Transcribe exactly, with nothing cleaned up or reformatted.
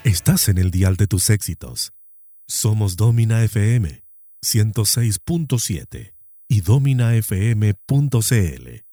Estás en el dial de tus éxitos. Somos Domina F M ciento seis punto siete y domina f m punto c l.